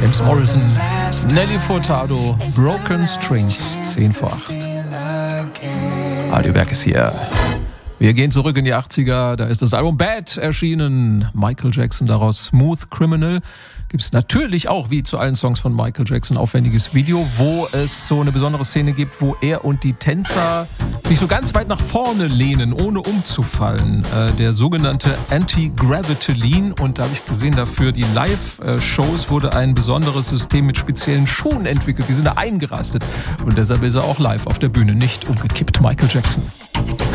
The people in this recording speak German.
James Morrison, Nelly Furtado, Broken Strings, 10 vor 8. Radio Berg ist hier. Wir gehen zurück in die 80er, da ist das Album Bad erschienen. Michael Jackson, daraus Smooth Criminal. Gibt es natürlich auch, wie zu allen Songs von Michael Jackson, ein aufwendiges Video, wo es so eine besondere Szene gibt, wo er und die Tänzer sich so ganz weit nach vorne lehnen, ohne umzufallen. Der sogenannte Anti-Gravity Lean. Und da habe ich gesehen, dafür die Live-Shows wurde ein besonderes System mit speziellen Schuhen entwickelt. Die sind da eingerastet. Und deshalb ist er auch live auf der Bühne nicht umgekippt. Michael Jackson.